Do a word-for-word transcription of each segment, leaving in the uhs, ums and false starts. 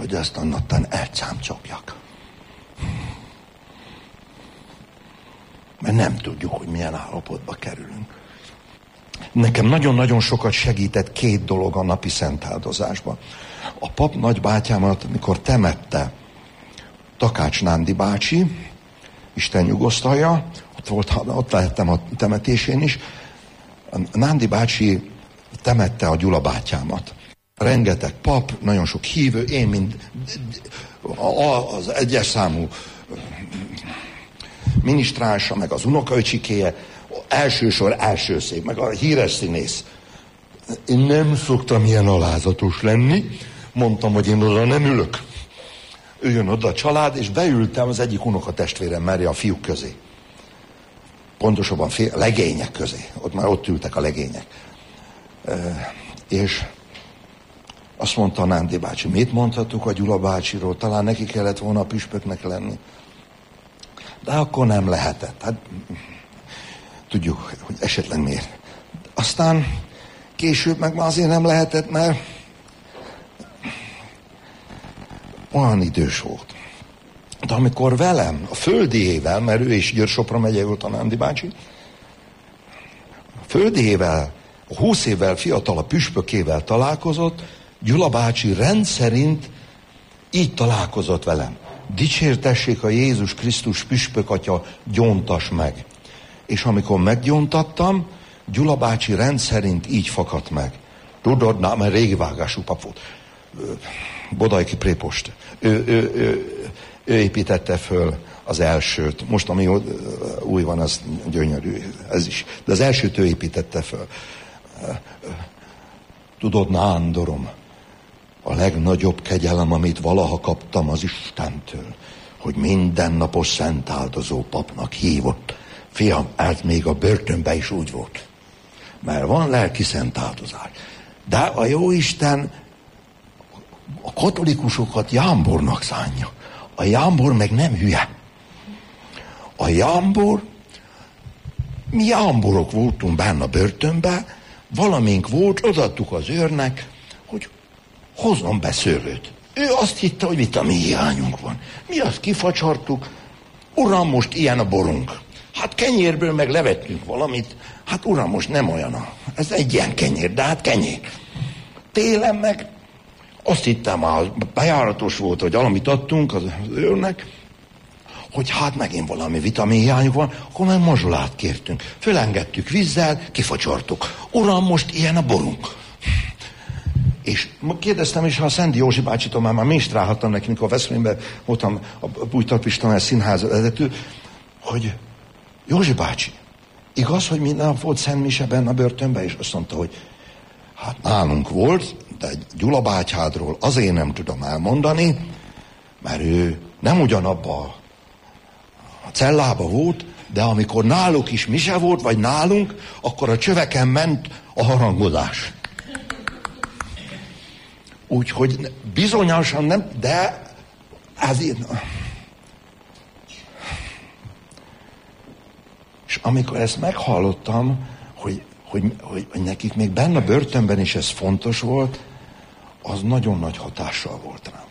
hogy ezt annattan elcsámcsapjak. Mert nem tudjuk, hogy milyen állapotba kerülünk. Nekem nagyon-nagyon sokat segített két dolog a napi szentáldozásban. A pap nagybátyámat, mikor temette Takács Nándi bácsi, Isten nyugosztalja, ott, volt, ott lehettem a temetésén is, a Nándi bácsi temette a Gyula bátyámat. Rengeteg pap, nagyon sok hívő, én mind az egyes számú minisztránsa, meg az unokaöcsikéje, elsősor első szék, meg a híres színész. Én nem szoktam ilyen alázatos lenni, mondtam, hogy én oda nem ülök. Ő jön oda a család, és beültem az egyik unokatestvérem merre a fiúk közé. Pontosabban fél, legények közé. Ott már ott ültek a legények. E, és azt mondta a Nándi bácsi, mit mondhatuk a Gyula bácsiról? Talán neki kellett volna a püspöknek lenni. De akkor nem lehetett. Hát tudjuk, hogy esetleg miért. Aztán később meg már azért nem lehetett, mert olyan idős volt. De amikor velem, a földiével, mert ő is Győr-Sopron megye volt a Nándi bácsi, a földiével, a húsz évvel fiatal a püspökével találkozott, Gyula bácsi rendszerint így találkozott velem. Dicsértessék a Jézus Krisztus püspök atya, gyóntas meg. És amikor meggyóntattam, Gyula bácsi rendszerint így fakadt meg. Tudod, na, mert régi vágású pap volt. Bodajki prépost. Ő, ő, ő, ő építette föl az elsőt. Most, ami új van, az gyönyörű. Ez is. De az elsőt ő építette föl. Tudod, Nándorom, a legnagyobb kegyelem, amit valaha kaptam az Istentől, hogy mindennapos szentáldozó papnak hívott. Fiam, ez még a börtönben is úgy volt. Mert van lelki szentáldozás. De a Jóisten a katolikusokat jámbornak szánja. A jámbor meg nem hülye. A jámbor, mi jámborok voltunk benne a börtönben, valamink volt, odaadtuk az őrnek, hogy hozzon be szőlőt. Ő azt hitte, hogy vitamin hiányunk van. Mi azt kifacsartuk, uram, most ilyen a borunk. Hát kenyérből meg levettünk valamit, hát uram, most nem olyan a... Ez egy ilyen kenyér, de hát kenyér. Télen meg azt hittem, már bejáratos volt, hogy valamit adtunk az őrnek, hogy hát megint valami vitaminhiányunk van, akkor meg mazsolát kértünk. Fölengedtük vízzel, kifacsartuk. Uram, most ilyen a borunk. És kérdeztem is, ha a Szendi Józsi bácsitól már, már minstrálhattam neki, mikor a Veszprémben voltam a Bújtorpistamás színház vezető, hogy Józsi bácsi, igaz, hogy minden nap volt Szent Mise benne a börtönben? És azt mondta, hogy hát nálunk volt, de Gyula bátyádról azért nem tudom elmondani, mert ő nem ugyanabba a cellába volt, de amikor náluk is mise volt, vagy nálunk, akkor a csöveken ment a harangozás. Úgyhogy bizonyosan nem, de ezért... És amikor ezt meghallottam, hogy, hogy, hogy, hogy nekik még benne a börtönben is ez fontos volt, az nagyon nagy hatással volt rám.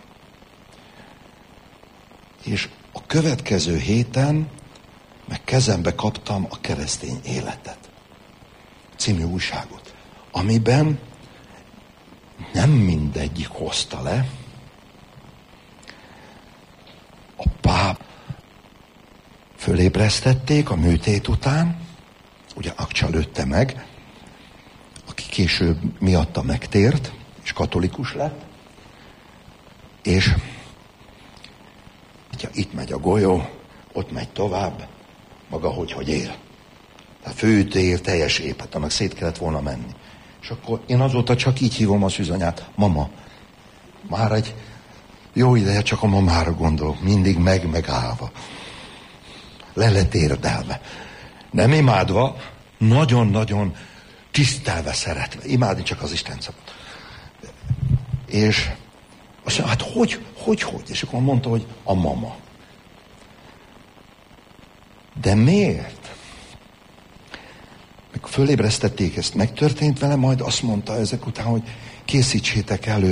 És a következő héten meg kezembe kaptam a Keresztény Életet című újságot, amiben nem mindegyik hozta le. A páp fölébresztették a műtét után, ugye Akcsa lőtte meg, aki később miatta megtért, és katolikus lett, és itt megy a golyó, ott megy tovább, maga hogy, hogy él. Tehát főütéért teljes épet, meg szét kellett volna menni. És akkor én azóta csak így hívom a szűzanyát, mama. Már egy jó ideje csak a mamára gondolok, mindig meg megállva. Le lett érdelve. Nem imádva, nagyon-nagyon tisztelve, szeretve. Imádni csak az Isten szabad. És azt mondja, hát hogy, hogy, hogy? És akkor mondta, hogy a mama. De miért? Mikor fölébresztették, ezt megtörtént vele, majd azt mondta ezek után, hogy készítsétek elő